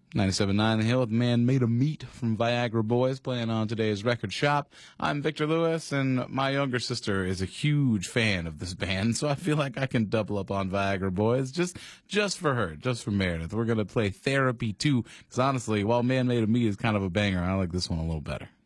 97.9 The Hill with Man Made of Meat from Viagra Boys playing on today's Record Shop. I'm Victor Lewis, and my younger sister is a huge fan of this band, so I feel like I can double up on Viagra Boys just for her, just for Meredith. We're going to play Therapy 2, because honestly, while Man Made of Meat is kind of a banger, I like this one a little better.